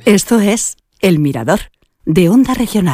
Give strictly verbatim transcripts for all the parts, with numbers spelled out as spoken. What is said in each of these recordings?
Esto es El Mirador, de Onda Regional.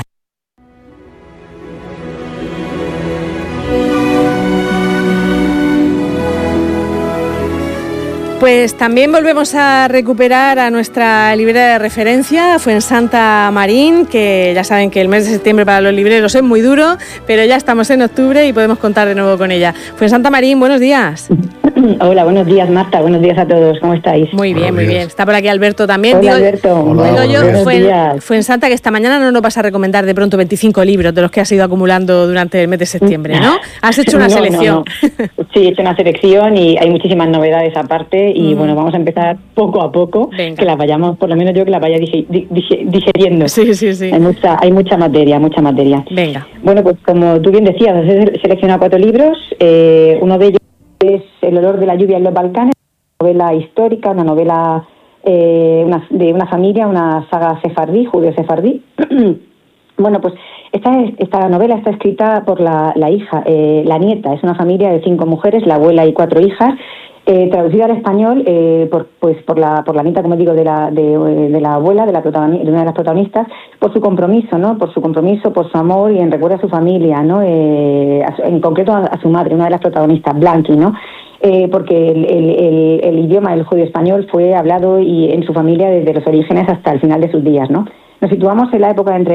Pues también volvemos a recuperar a nuestra librera de referencia, Fuensanta Marín, que ya saben que el mes de septiembre para los libreros es muy duro, pero ya estamos en octubre y podemos contar de nuevo con ella. Fuensanta Marín, buenos días. Hola, buenos días, Marta, buenos días a todos, ¿cómo estáis? Muy bien, muy bien. Está por aquí Alberto también. Hola, digo, Alberto. Hola, digo yo, buenos Fuen, días. Fuensanta, que esta mañana no nos vas a recomendar de pronto veinticinco libros de los que has ido acumulando durante el mes de septiembre, ¿no? Has hecho una No, selección. no, no. Sí, he hecho una selección y hay muchísimas novedades aparte y uh-huh. bueno, vamos a empezar poco a poco, Venga. que las vayamos, por lo menos yo que las vaya dig- dig- digeriendo. Sí, sí, sí. Hay mucha, hay mucha materia, mucha materia. Venga. Bueno, pues como tú bien decías, he seleccionado cuatro libros, eh, uno de ellos es El olor de la lluvia en los Balcanes, una novela histórica, una novela eh, una, de una familia, una saga sefardí, judeo-sefardí. Bueno, pues esta, esta novela está escrita por la, la hija, eh, la nieta, es una familia de cinco mujeres, la abuela y cuatro hijas, eh, traducida al español eh, por, pues por la por la nieta, como digo, de la de, de la abuela, de la protagoni- de una de las protagonistas, por su compromiso, ¿no? Por su compromiso, por su amor y en recuerdo a su familia, ¿no? Eh, a su, en concreto a, a su madre, una de las protagonistas, Blanqui, ¿no? Eh, porque el, el, el, el idioma del judío español fue hablado y en su familia desde los orígenes hasta el final de sus días, ¿no? Nos situamos en la época entre